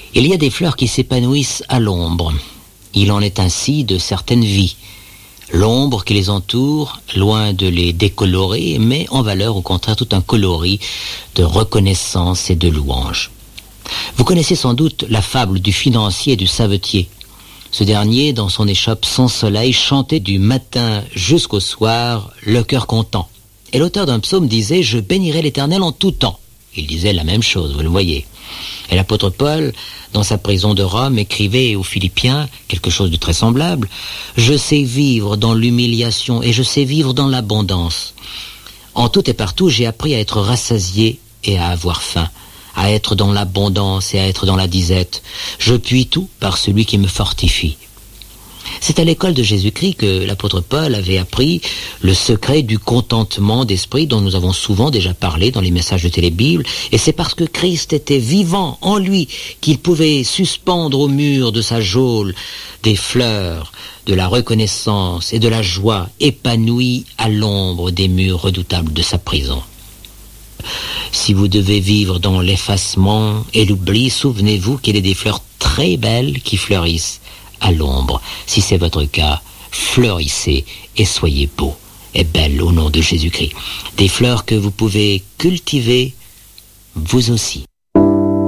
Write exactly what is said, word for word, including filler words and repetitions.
Il y a des fleurs qui s'épanouissent à l'ombre. Il en est ainsi de certaines vies. L'ombre qui les entoure, loin de les décolorer, met en valeur au contraire tout un coloris de reconnaissance et de louange. Vous connaissez sans doute la fable du financier et du savetier. Ce dernier, dans son échoppe sans soleil, chantait du matin jusqu'au soir, le cœur content. Et l'auteur d'un psaume disait « Je bénirai l'Éternel en tout temps ». Il disait la même chose, vous le voyez. Et l'apôtre Paul, dans sa prison de Rome, écrivait aux Philippiens quelque chose de très semblable. « Je sais vivre dans l'humiliation et je sais vivre dans l'abondance. En tout et partout, j'ai appris à être rassasié et à avoir faim, à être dans l'abondance et à être dans la disette. Je puis tout par celui qui me fortifie. » C'est à l'école de Jésus-Christ que l'apôtre Paul avait appris le secret du contentement d'esprit dont nous avons souvent déjà parlé dans les messages de Télébible. Et c'est parce que Christ était vivant en lui qu'il pouvait suspendre au mur de sa geôle des fleurs, de la reconnaissance et de la joie épanouies à l'ombre des murs redoutables de sa prison. Si vous devez vivre dans l'effacement et l'oubli, souvenez-vous qu'il y a des fleurs très belles qui fleurissent à l'ombre. Si c'est votre cas, fleurissez et soyez beaux et belles au nom de Jésus-Christ. Des fleurs que vous pouvez cultiver vous aussi.